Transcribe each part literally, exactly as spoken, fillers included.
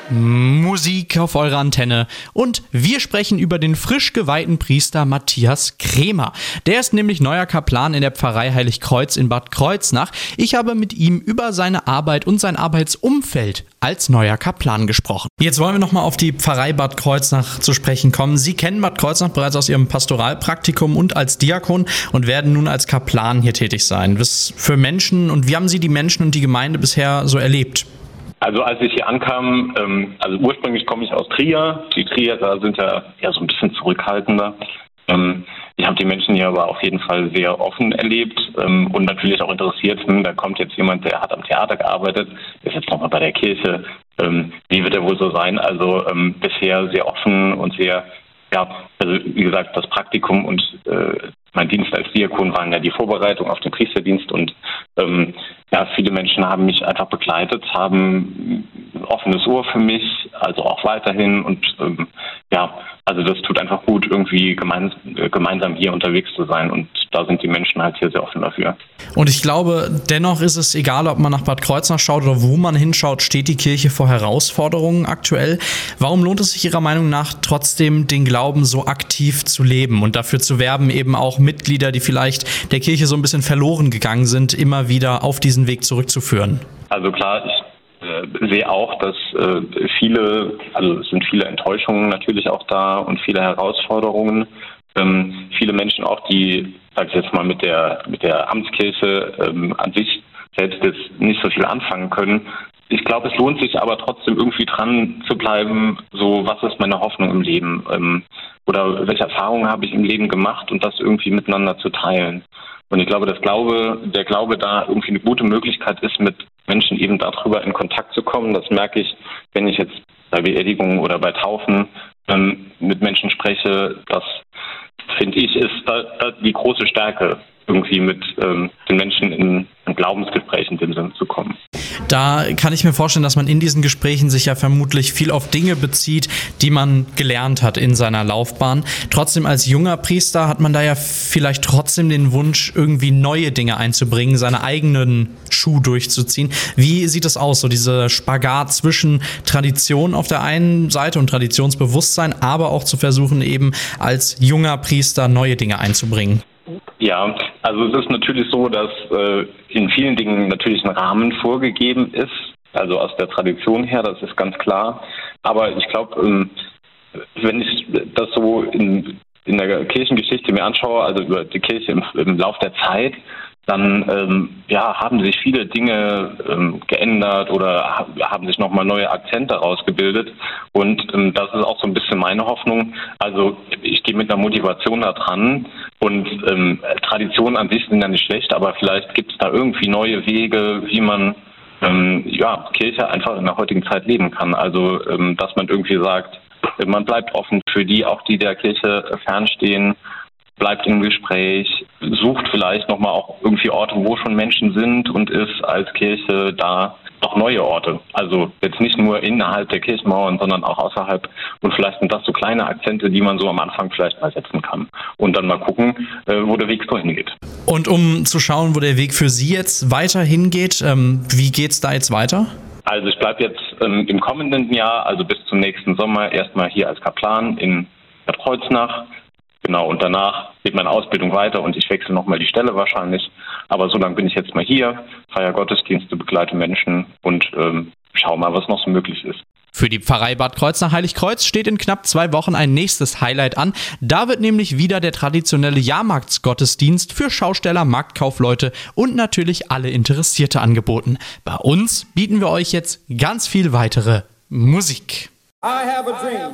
Musik auf eurer Antenne und wir sprechen über den frisch geweihten Priester Matthias Krämer. Der ist nämlich neuer Kaplan in der Pfarrei Heiligkreuz in Bad Kreuznach. Ich habe mit ihm über seine Arbeit und sein Arbeitsumfeld als neuer Kaplan gesprochen. Jetzt wollen wir nochmal auf die Pfarrei Bad Kreuznach zu sprechen kommen. Sie kennen Bad Kreuznach bereits aus Ihrem Pastoralpraktikum und als Diakon und werden nun als Kaplan hier tätig sein. Was für Menschen und wie haben Sie die Menschen und die Gemeinde bisher so erlebt? Also als ich hier ankam, ähm, also ursprünglich komme ich aus Trier. Die Trierer sind ja eher so ein bisschen zurückhaltender. Ähm, ich habe die Menschen hier aber auf jeden Fall sehr offen erlebt ähm, und natürlich auch interessiert. Hm, da kommt jetzt jemand, der hat am Theater gearbeitet, ist jetzt nochmal bei der Kirche. Ähm, wie wird er wohl so sein? Also ähm, bisher sehr offen und sehr, ja, also wie gesagt, das Praktikum und äh, mein Dienst als Diakon waren ja die Vorbereitung auf den Priesterdienst und ähm, ja, viele Menschen haben mich einfach begleitet, haben ein offenes Ohr für mich, also auch weiterhin und ähm, ja, also das tut einfach gut, irgendwie gemeins- gemeinsam hier unterwegs zu sein und da sind die Menschen halt hier sehr offen dafür. Und ich glaube, dennoch ist es egal, ob man nach Bad Kreuznach schaut oder wo man hinschaut, steht die Kirche vor Herausforderungen aktuell. Warum lohnt es sich Ihrer Meinung nach trotzdem, den Glauben so aktiv zu leben und dafür zu werben, eben auch Mitglieder, die vielleicht der Kirche so ein bisschen verloren gegangen sind, immer wieder auf diesen Weg zurückzuführen? Also klar, ich äh, sehe auch, dass äh, viele, also es sind viele Enttäuschungen natürlich auch da und viele Herausforderungen. Ähm, viele Menschen auch, die, sag ich jetzt mal, mit der mit der Amtskirche ähm, an sich selbst jetzt nicht so viel anfangen können. Ich glaube, es lohnt sich aber trotzdem irgendwie dran zu bleiben, so was ist meine Hoffnung im Leben ähm, oder welche Erfahrungen habe ich im Leben gemacht und das irgendwie miteinander zu teilen. Und ich glaube, dass Glaube, der Glaube da irgendwie eine gute Möglichkeit ist, mit Menschen eben darüber in Kontakt zu kommen. Das merke ich, wenn ich jetzt bei Beerdigungen oder bei Taufen ähm, mit Menschen spreche. Das, finde ich, ist da, da die große Stärke, irgendwie mit ähm, den Menschen in ein Glaubensgespräch in dem Sinne zu kommen. Da kann ich mir vorstellen, dass man in diesen Gesprächen sich ja vermutlich viel auf Dinge bezieht, die man gelernt hat in seiner Laufbahn. Trotzdem als junger Priester hat man da ja vielleicht trotzdem den Wunsch, irgendwie neue Dinge einzubringen, seine eigenen Schuh durchzuziehen. Wie sieht es aus, so dieser Spagat zwischen Tradition auf der einen Seite und Traditionsbewusstsein, aber auch zu versuchen, eben als junger Priester neue Dinge einzubringen? Ja, also es ist natürlich so, dass äh, in vielen Dingen natürlich ein Rahmen vorgegeben ist, also aus der Tradition her, das ist ganz klar. Aber ich glaube, ähm, wenn ich das so in, in der Kirchengeschichte mir anschaue, also über die Kirche im, im Lauf der Zeit, dann ähm, ja, haben sich viele Dinge ähm, geändert oder ha- haben sich nochmal neue Akzente rausgebildet. Und ähm, das ist auch so ein bisschen meine Hoffnung. Also ich gehe mit einer Motivation da dran und ähm, Traditionen an sich sind ja nicht schlecht, aber vielleicht gibt es da irgendwie neue Wege, wie man ähm, ja, Kirche einfach in der heutigen Zeit leben kann. Also ähm, dass man irgendwie sagt, man bleibt offen für die, auch die der Kirche fernstehen, bleibt im Gespräch, sucht vielleicht nochmal auch irgendwie Orte, wo schon Menschen sind und ist als Kirche da noch neue Orte. Also jetzt nicht nur innerhalb der Kirchenmauern, sondern auch außerhalb. Und vielleicht sind das so kleine Akzente, die man so am Anfang vielleicht mal setzen kann. Und dann mal gucken, wo der Weg so hingeht. Und um zu schauen, wo der Weg für Sie jetzt weiter hingeht, ähm, wie geht's da jetzt weiter? Also ich bleibe jetzt ähm, im kommenden Jahr, also bis zum nächsten Sommer, erstmal hier als Kaplan in Bad Kreuznach. Genau, und danach geht meine Ausbildung weiter und ich wechsle nochmal die Stelle wahrscheinlich. Aber so lange bin ich jetzt mal hier, feiere Gottesdienste, begleite Menschen und ähm, schau mal, was noch so möglich ist. Für die Pfarrei Bad Kreuznach Heiligkreuz steht in knapp zwei Wochen ein nächstes Highlight an. Da wird nämlich wieder der traditionelle Jahrmarktsgottesdienst für Schausteller, Marktkaufleute und natürlich alle Interessierte angeboten. Bei uns bieten wir euch jetzt ganz viel weitere Musik. I have a dream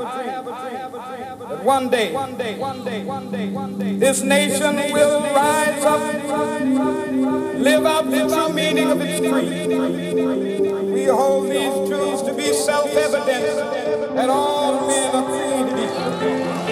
that one day this nation will rise up, live out the true meaning of its creed. We hold these truths to be self-evident that all men are created equal.